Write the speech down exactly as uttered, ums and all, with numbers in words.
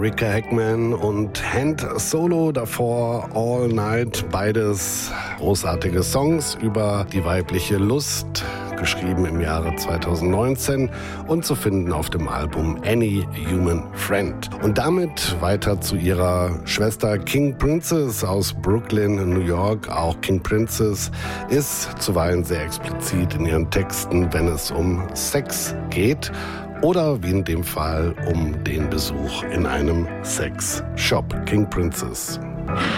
Rika Hackman und Hand Solo, davor All Night, beides großartige Songs über die weibliche Lust, geschrieben im Jahre zweitausendneunzehn und zu finden auf dem Album Any Human Friend. Und damit weiter zu ihrer Schwester King Princess aus Brooklyn, New York. Auch King Princess ist zuweilen sehr explizit in ihren Texten, wenn es um Sex geht oder wie in dem Fall um den Besuch in einem Sexshop. King Princess.